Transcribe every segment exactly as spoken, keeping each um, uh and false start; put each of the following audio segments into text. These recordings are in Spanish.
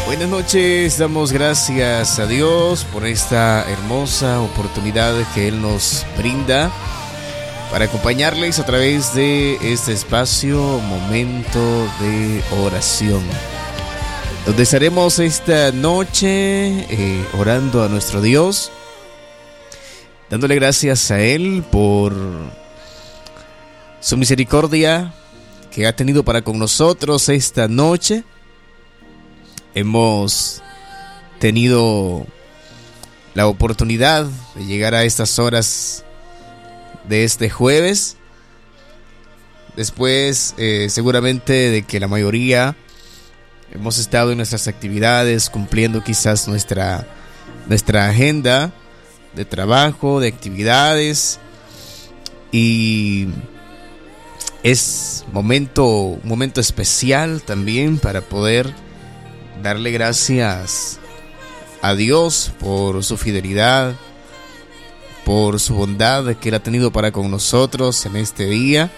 Buenas noches, damos gracias a Dios por esta hermosa oportunidad que Él nos brinda para acompañarles a través de este espacio, momento de oración, donde estaremos esta noche eh, orando a nuestro Dios, dándole gracias a Él por su misericordia que ha tenido para con nosotros esta noche. Hemos tenido la oportunidad de llegar a estas horas de este jueves, después eh, seguramente de que la mayoría hemos estado en nuestras actividades, cumpliendo quizás nuestra, nuestra agenda de trabajo, de actividades, y es momento, un momento especial también para poder darle gracias a Dios por su fidelidad, por su bondad que Él ha tenido para con nosotros en este día.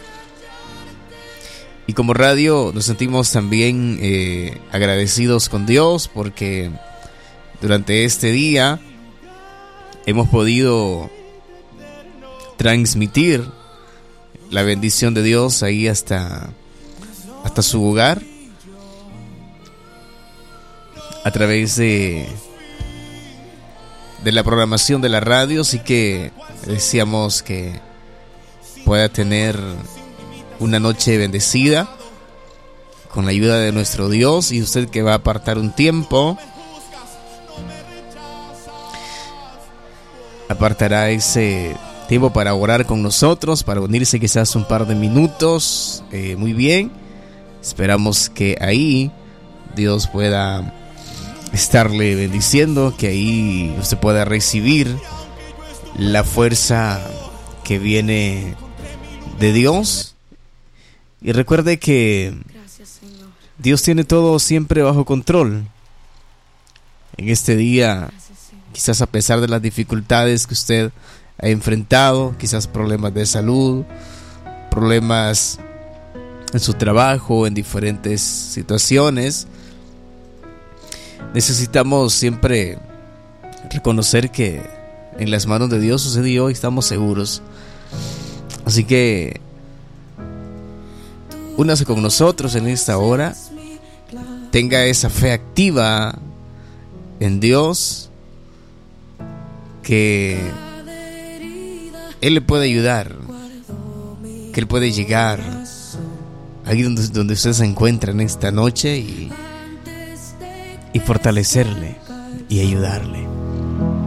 Y como radio nos sentimos también eh, agradecidos con Dios porque durante este día hemos podido transmitir la bendición de Dios ahí hasta, hasta su hogar, a través de, de la programación de la radio. Así que deseamos que pueda tener una noche bendecida con la ayuda de nuestro Dios, y usted que va a apartar un tiempo, apartará ese tiempo para orar con nosotros, para unirse quizás un par de minutos. Eh, muy bien, esperamos que ahí Dios pueda estarle bendiciendo, que ahí usted pueda recibir la fuerza que viene de Dios. Y recuerde que Dios tiene todo siempre bajo control. En este día, quizás a pesar de las dificultades que usted ha enfrentado, quizás problemas de salud, problemas en su trabajo, en diferentes situaciones, necesitamos siempre reconocer que en las manos de Dios sucedió y estamos seguros. Así que únase con nosotros en esta hora, tenga esa fe activa en Dios, que Él le puede ayudar, que Él puede llegar ahí donde, donde usted se encuentra en esta noche y y fortalecerle y ayudarle.